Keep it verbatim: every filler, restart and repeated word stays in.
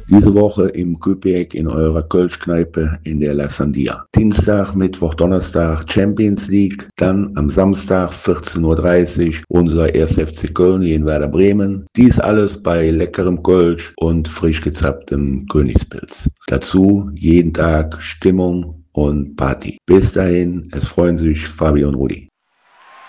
Diese Woche im Köpek in eurer Kölschkneipe in der La Sandia. Dienstag, Mittwoch, Donnerstag Champions League. Dann am Samstag vierzehn Uhr dreißig unser erster F C Köln gegen Werder Bremen. Dies alles bei leckerem Kölsch und frisch gezapptem Königspilz. Dazu jeden Tag Stimmung und Party. Bis dahin, es freuen sich Fabi und Rudi.